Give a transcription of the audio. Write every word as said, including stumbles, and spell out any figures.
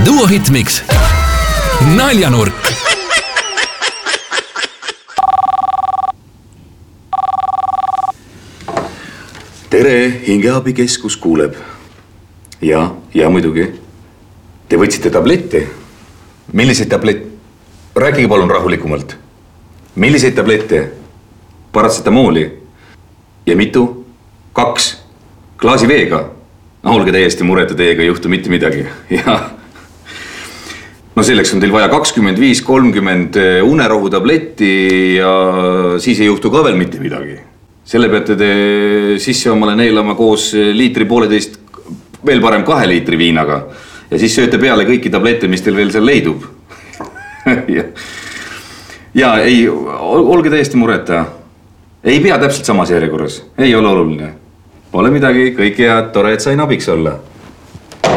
Duo Hitmix. Naljanurk. Tere, hingeabikeskus kuuleb. Ja, ja muidugi. Te võtsite tablette? Milliseid tablette? Rääkige palun rahulikumalt. Milliseid tablette? Paratsetamooli. Ja mitu? Kaks. Klaasi veega. No, olge täiesti mureta, teiega ei juhtu mitte midagi. Ja. No selleks on teil vaja kakskümmend viis kolmkümmend unerohu tabletti ja siis ei juhtu ka veel mitte midagi. Selle peate te sisse omale neelama koos liitri pooleteist, veel parem kahe liitri viinaga. Ja siis sööte peale kõiki tablette, mis teil veel seal leidub. ja. ja ei, olge täiesti mureta. Ei pea täpselt samas järjekorras. Ei ole oluline. Pole midagi, kõik head, tore, et sain abiks olla.